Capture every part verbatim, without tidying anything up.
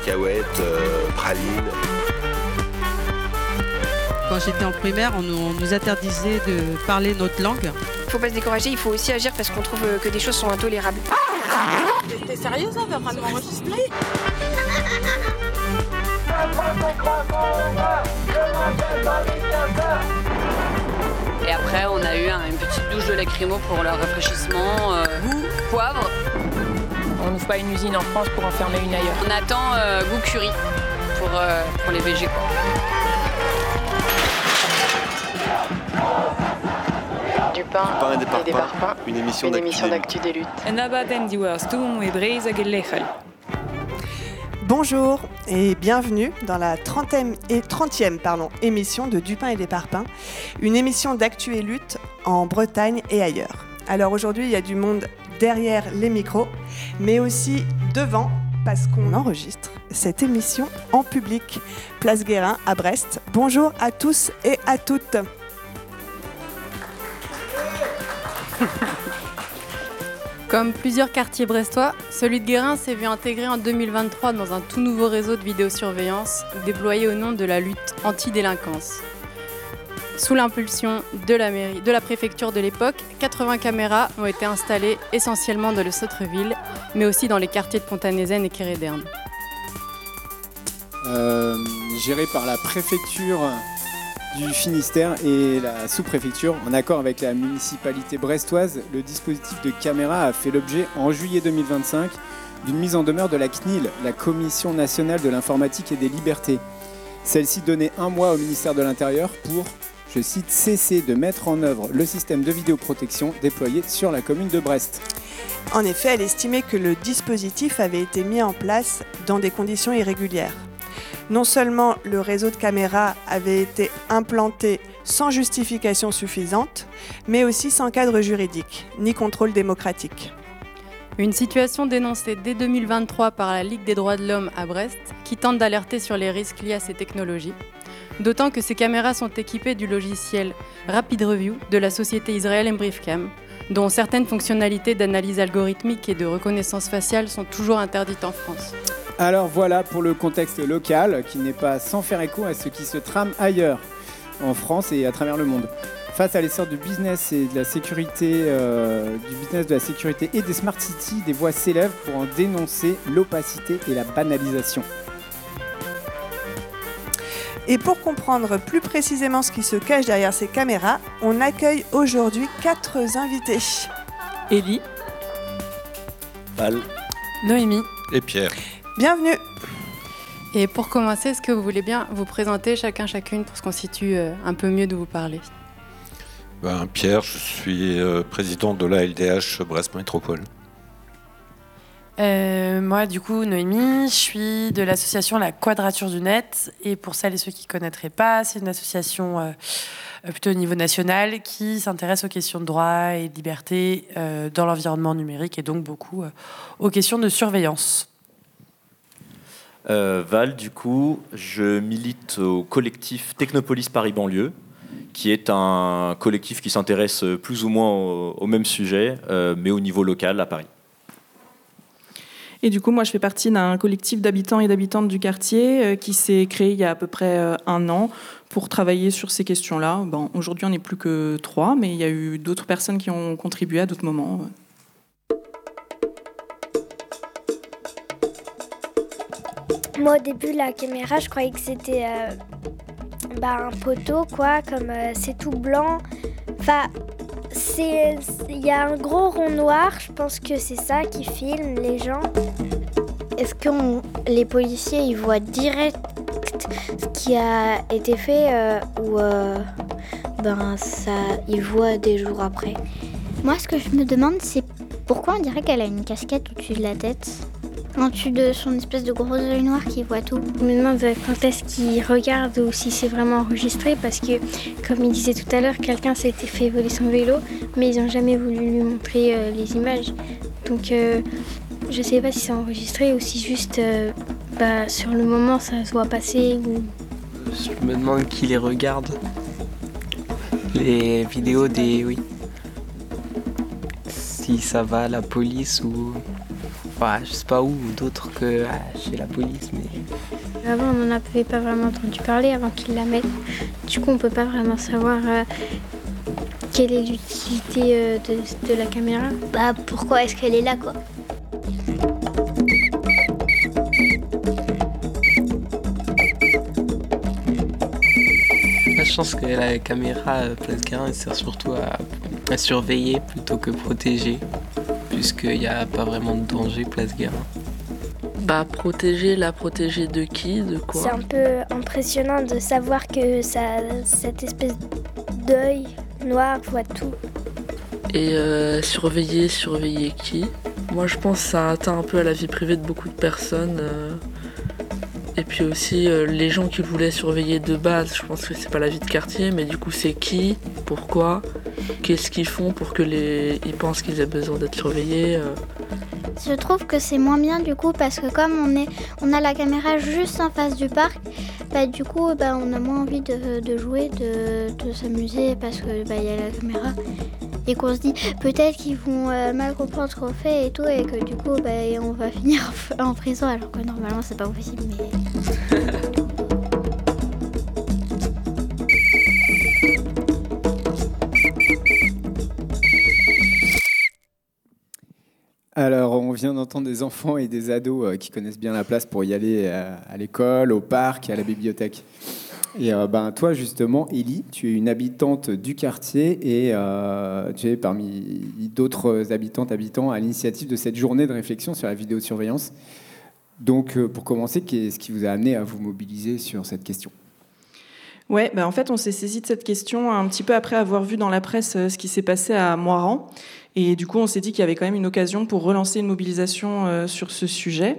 cacahuètes, euh, pralines. Quand j'étais en primaire, on nous, on nous interdisait de parler notre langue. Il ne faut pas se décourager, il faut aussi agir parce qu'on trouve que des choses sont intolérables. T'es sérieuse, on va vraiment m'enregistrer? Et après, on a eu un, une petite douche de lacrymo pour leur rafraîchissement. Euh, goût, poivre. On n'ouvre pas une usine en France pour en fermer une ailleurs. On attend euh, goût curry pour, euh, pour les végés, quoi. Du pain, Du pain et des parpaings, et des parpaings. Une émission Une d'actu émission des d'actu des luttes. Bonjour et bienvenue dans la trentième, et trentième pardon, émission de Du pain et des parpaings, une émission d'actu et lutte en Bretagne et ailleurs. Alors aujourd'hui, il y a du monde derrière les micros, mais aussi devant, parce qu'on enregistre cette émission en public. Place Guérin à Brest. Bonjour à tous et à toutes. Comme plusieurs quartiers brestois, celui de Guérin s'est vu intégré en deux mille vingt-trois dans un tout nouveau réseau de vidéosurveillance déployé au nom de la lutte anti-délinquance. Sous l'impulsion de la mairie, de la préfecture de l'époque, quatre-vingts caméras ont été installées essentiellement dans le centre-ville, mais aussi dans les quartiers de Pontanézen et Kéréderne. Euh, géré par la préfecture du Finistère et la sous-préfecture, en accord avec la municipalité brestoise, le dispositif de caméra a fait l'objet en juillet deux mille vingt-cinq d'une mise en demeure de la C N I L, la Commission nationale de l'informatique et des libertés. Celle-ci donnait un mois au ministère de l'Intérieur pour, je cite, cesser de mettre en œuvre le système de vidéoprotection déployé sur la commune de Brest. En effet, elle estimait que le dispositif avait été mis en place dans des conditions irrégulières. Non seulement le réseau de caméras avait été implanté sans justification suffisante, mais aussi sans cadre juridique, ni contrôle démocratique. Une situation dénoncée dès deux mille vingt-trois par la Ligue des droits de l'homme à Brest, qui tente d'alerter sur les risques liés à ces technologies. D'autant que ces caméras sont équipées du logiciel Rapid Review de la société israélienne Briefcam, dont certaines fonctionnalités d'analyse algorithmique et de reconnaissance faciale sont toujours interdites en France. Alors voilà pour le contexte local, qui n'est pas sans faire écho à ce qui se trame ailleurs, en France et à travers le monde. Face à l'essor du business et de la sécurité, euh, du business de la sécurité et des smart cities, des voix s'élèvent pour en dénoncer l'opacité et la banalisation. Et pour comprendre plus précisément ce qui se cache derrière ces caméras, on accueille aujourd'hui quatre invités. Élie, Val Noémie et Pierre. Bienvenue. Et pour commencer, est-ce que vous voulez bien vous présenter chacun, chacune, pour se constituer euh, un peu mieux de vous parler? Ben, Pierre, je suis euh, président de l'A L D H Brest Métropole. Euh, moi, du coup, Noémie, je suis de l'association La Quadrature du Net. Et pour celles et ceux qui ne connaîtraient pas, c'est une association euh, plutôt au niveau national qui s'intéresse aux questions de droit et de liberté euh, dans l'environnement numérique et donc beaucoup euh, aux questions de surveillance. Euh, Val, du coup, je milite au collectif Technopolis Paris Banlieue, qui est un collectif qui s'intéresse plus ou moins au, au même sujet, euh, mais au niveau local à Paris. Et du coup, moi, je fais partie d'un collectif d'habitants et d'habitantes du quartier euh, qui s'est créé il y a à peu près euh, un an pour travailler sur ces questions-là. Bon, aujourd'hui, on n'est plus que trois, mais il y a eu d'autres personnes qui ont contribué à d'autres moments. Moi, au début, la caméra, je croyais que c'était euh, bah, un poteau, quoi, comme euh, c'est tout blanc. Enfin, il y a un gros rond noir, je pense que c'est ça qui filme les gens. Est-ce que on, les policiers, ils voient direct ce qui a été fait euh, ou euh, ben, ça, ils voient des jours après? Moi, ce que je me demande, c'est pourquoi on dirait qu'elle a une casquette au-dessus de la tête, en dessus de son espèce de gros œil noir qui voit tout. Je me demande quand est-ce qu'il regarde ou si c'est vraiment enregistré parce que, comme il disait tout à l'heure, quelqu'un s'était fait voler son vélo, mais ils n'ont jamais voulu lui montrer euh, les images. Donc euh, je ne sais pas si c'est enregistré ou si juste euh, bah, sur le moment ça se voit passer. Ou... Je me demande qui les regarde. Les vidéos des... oui. Si ça va, la police ou... Ouais, je sais pas où, d'autres que ah, chez la police, mais... Avant, on n'en avait pas vraiment entendu parler avant qu'ils la mettent. Du coup, on peut pas vraiment savoir euh, quelle est l'utilité euh, de, de la caméra. Bah, pourquoi est-ce qu'elle est là, quoi? Je pense que la caméra euh, Place Guérin elle sert surtout à, à surveiller plutôt que protéger, puisqu'il n'y a pas vraiment de danger Place Guérin. Bah protéger, la protéger de qui, de quoi? C'est un peu impressionnant de savoir que ça, cette espèce d'œil noir voit tout. Et euh, surveiller, surveiller qui? Moi je pense que ça atteint un peu à la vie privée de beaucoup de personnes. Euh... Et puis aussi, euh, les gens qui voulaient surveiller de base, je pense que c'est pas la vie de quartier, mais du coup, c'est qui, pourquoi, qu'est-ce qu'ils font pour que les, ils pensent qu'ils aient besoin d'être surveillés. Euh. Je trouve que c'est moins bien du coup parce que comme on est, on a la caméra juste en face du parc, bah du coup, bah on a moins envie de, de jouer, de, de s'amuser parce que bah il y a la caméra. Et qu'on se dit peut-être qu'ils vont euh, mal comprendre ce qu'on fait et tout, et que du coup bah, on va finir en prison alors que normalement c'est pas possible. Mais... Alors, on vient d'entendre des enfants et des ados euh, qui connaissent bien la place pour y aller euh, à l'école, au parc et à la bibliothèque. Et euh, ben, toi, justement, Élie, tu es une habitante du quartier et euh, tu es parmi d'autres habitantes, habitants à l'initiative de cette journée de réflexion sur la vidéosurveillance. Donc, euh, pour commencer, qu'est-ce qui vous a amené à vous mobiliser sur cette question ? Ouais, ben en fait, on s'est saisi de cette question un petit peu après avoir vu dans la presse ce qui s'est passé à Moirans. Et du coup, on s'est dit qu'il y avait quand même une occasion pour relancer une mobilisation euh, sur ce sujet.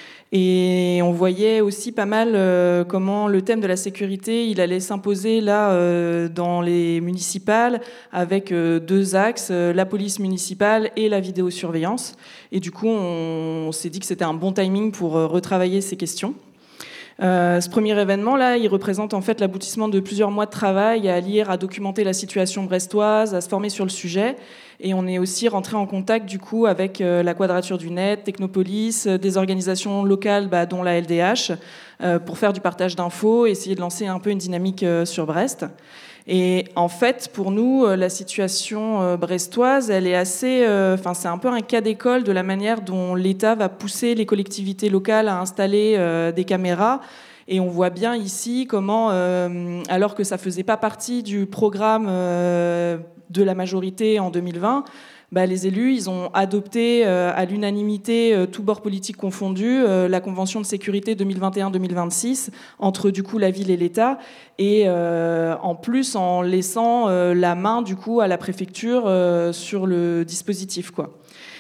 Et on voyait aussi pas mal euh, comment le thème de la sécurité, il allait s'imposer là euh, dans les municipales avec euh, deux axes, euh, la police municipale et la vidéosurveillance. Et du coup, on, on s'est dit que c'était un bon timing pour euh, retravailler ces questions. Euh, ce premier événement-là, il représente en fait l'aboutissement de plusieurs mois de travail à lire, à documenter la situation brestoise, à se former sur le sujet. Et on est aussi rentré en contact du coup avec euh, la Quadrature du Net, Technopolis, euh, des organisations locales bah, dont la L D H, euh, pour faire du partage d'infos, essayer de lancer un peu une dynamique euh, sur Brest. Et en fait, pour nous, euh, la situation euh, brestoise, elle est assez, enfin, euh, c'est un peu un cas d'école de la manière dont l'État va pousser les collectivités locales à installer euh, des caméras. Et on voit bien ici comment, euh, alors que ça faisait pas partie du programme euh, de la majorité en deux mille vingt, bah, les élus, ils ont adopté euh, à l'unanimité, euh, tous bords politiques confondus, euh, la Convention de sécurité deux mille vingt et un deux mille vingt-six entre du coup la ville et l'État, et euh, en plus en laissant euh, la main du coup à la préfecture euh, sur le dispositif, quoi.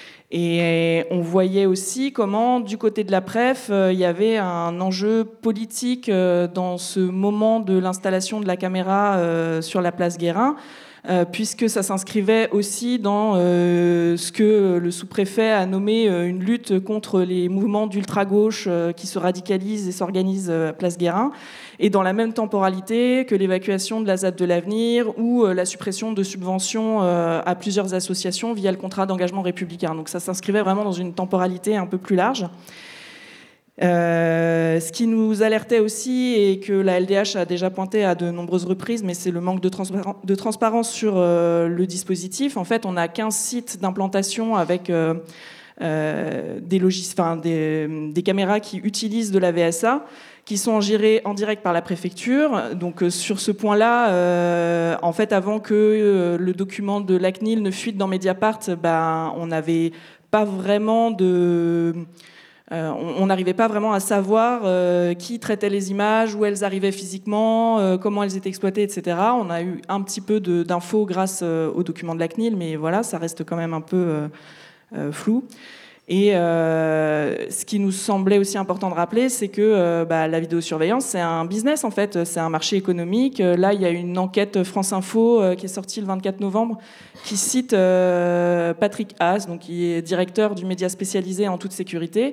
Et on voyait aussi comment, du côté de la préf, euh, il y avait un enjeu politique euh, dans ce moment de l'installation de la caméra euh, sur la place Guérin, euh, puisque ça s'inscrivait aussi dans euh, ce que le sous-préfet a nommé euh, une lutte contre les mouvements d'ultra-gauche euh, qui se radicalisent et s'organisent à place Guérin, et dans la même temporalité que l'évacuation de la Z A D de l'avenir ou euh, la suppression de subventions euh, à plusieurs associations via le contrat d'engagement républicain. Donc ça s'inscrivait vraiment dans une temporalité un peu plus large. Euh, ce qui nous alertait aussi, et que la L D H a déjà pointé à de nombreuses reprises, mais c'est le manque de, transparence, de transparence sur euh, le dispositif. En fait, on a quinze sites d'implantation avec euh, euh, des, logis, enfin, des, des caméras qui utilisent de la V S A, qui sont gérés en direct par la préfecture. Donc euh, sur ce point-là, euh, en fait, avant que euh, le document de l'A C N I L ne fuite dans Mediapart, ben, on n'avait pas vraiment de... Euh, on n'arrivait pas vraiment à savoir euh, qui traitait les images, où elles arrivaient physiquement, euh, comment elles étaient exploitées, et cetera. On a eu un petit peu de, d'infos grâce euh, au document de l'A C N I L, mais voilà, ça reste quand même un peu euh, euh, flou. Et euh, ce qui nous semblait aussi important de rappeler, c'est que euh, bah, la vidéosurveillance, c'est un business en fait, c'est un marché économique. Là, il y a une enquête France Info euh, qui est sortie le vingt-quatre novembre, qui cite euh, Patrick Haas, donc qui est directeur du média spécialisé en toute sécurité,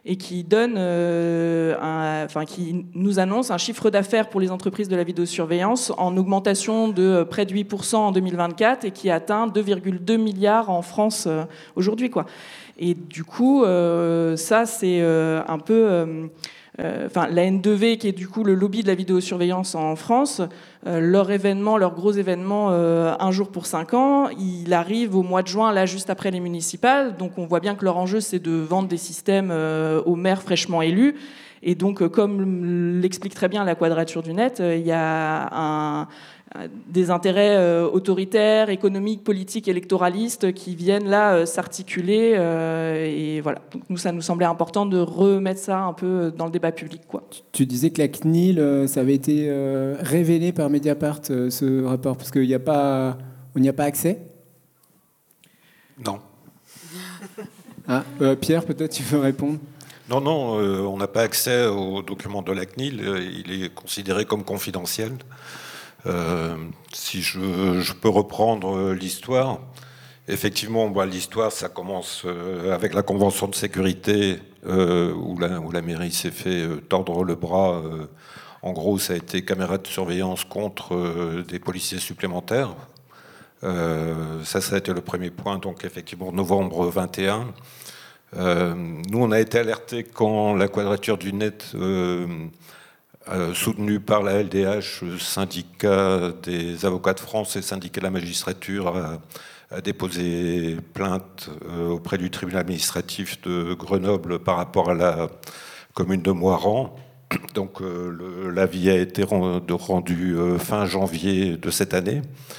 et qui donne, euh, un, enfin, qui nous annonce un chiffre d'affaires pour les entreprises de la vidéosurveillance en augmentation de près de huit pour cent en deux mille vingt-quatre et qui atteint deux virgule deux milliards en France euh, aujourd'hui, quoi. Et du coup, euh, ça, c'est euh, un peu... Euh, euh, enfin, la N deux V, qui est du coup le lobby de la vidéosurveillance en France, euh, leur événement, leur gros événement, euh, un jour pour cinq ans, il arrive au mois de juin, là, juste après les municipales. Donc, on voit bien que leur enjeu, c'est de vendre des systèmes euh, aux maires fraîchement élus. Et donc, comme l'explique très bien la Quadrature du Net, il y a un... des intérêts euh, autoritaires, économiques, politiques, électoralistes qui viennent là euh, s'articuler. Euh, et voilà. Donc nous, ça nous semblait important de remettre ça un peu dans le débat public, quoi. Tu disais que la C N I L, euh, ça avait été euh, révélé par Mediapart, euh, ce rapport, parce qu'il n'y a pas, on n'y a pas accès ? Non. Ah, euh, Pierre, peut-être tu veux répondre ? Non, non, euh, on n'a pas accès aux documents de la C N I L. Il est considéré comme confidentiel. Euh, si je, je peux reprendre l'histoire, effectivement, bah, l'histoire, ça commence euh, avec la convention de sécurité euh, où, la, où la mairie s'est fait euh, tordre le bras. Euh, en gros, ça a été caméra de surveillance contre euh, des policiers supplémentaires. Euh, ça, ça a été le premier point. Donc, effectivement, novembre vingt et un. Euh, nous, on a été alertés quand la Quadrature du Net... Euh, Euh, soutenu par la L D H, syndicat des avocats de France et syndicat de la magistrature, a, a déposé plainte euh, auprès du tribunal administratif de Grenoble par rapport à la commune de Moirans. Donc euh, le, l'avis a été rendu euh, fin janvier de cette année.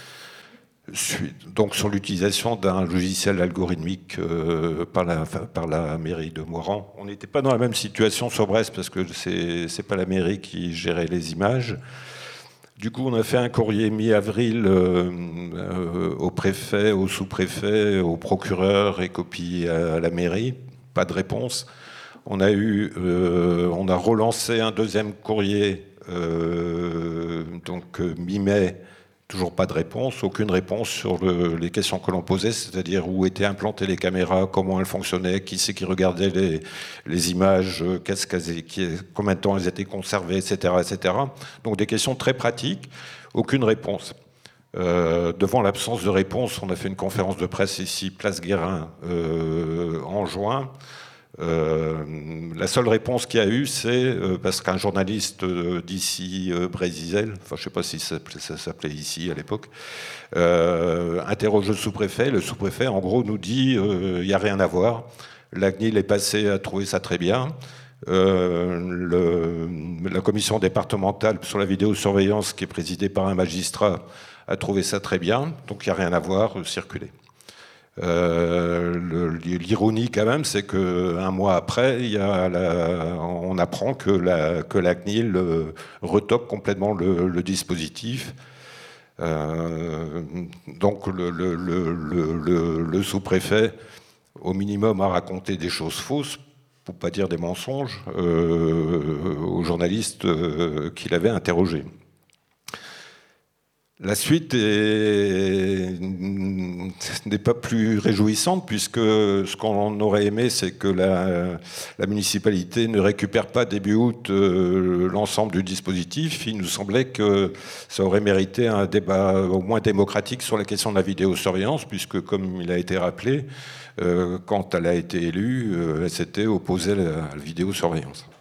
Donc sur l'utilisation d'un logiciel algorithmique euh, par, la, par la mairie de Moirans. On n'était pas dans la même situation sur Brest parce que c'est c'est pas la mairie qui gérait les images. Du coup, on a fait un courrier mi-avril euh, euh, au préfet, au sous-préfet, au procureur et copie à la mairie. Pas de réponse. On a eu, euh, on a relancé un deuxième courrier euh, donc euh, mi-mai. Toujours pas de réponse, aucune réponse sur le, les questions que l'on posait, c'est-à-dire où étaient implantées les caméras, comment elles fonctionnaient, qui c'est qui regardait les, les images, qu'est-ce qu'elles, qui, combien de temps elles étaient conservées, et cetera, et cetera. Donc des questions très pratiques, aucune réponse. Euh, devant l'absence de réponse, on a fait une conférence de presse ici, Place Guérin, euh, en juin. Euh, la seule réponse qu'il y a eu, c'est euh, parce qu'un journaliste euh, d'ici, euh, Brésil, enfin je ne sais pas si ça, ça s'appelait ici à l'époque, euh, interroge le sous-préfet. Le sous-préfet, en gros, nous dit il euh, n'y a rien à voir. La C N I L est passée à trouver ça très bien. Euh, le, la commission départementale sur la vidéosurveillance, qui est présidée par un magistrat, a trouvé ça très bien. Donc il n'y a rien à voir, euh, circuler. Euh, le, l'ironie quand même, c'est qu'un mois après, il y a la, on apprend que la, que la C N I L euh, retoque complètement le, le dispositif. Euh, donc le, le, le, le, le sous-préfet, au minimum, a raconté des choses fausses, pour ne pas dire des mensonges, euh, aux journalistes euh, qu'il avait interrogés. La suite est... n'est pas plus réjouissante, puisque ce qu'on aurait aimé, c'est que la, la municipalité ne récupère pas début août euh, l'ensemble du dispositif. Il nous semblait que ça aurait mérité un débat au moins démocratique sur la question de la vidéosurveillance, puisque, comme il a été rappelé, euh, quand elle a été élue, euh, elle s'était opposée à la, à la vidéosurveillance.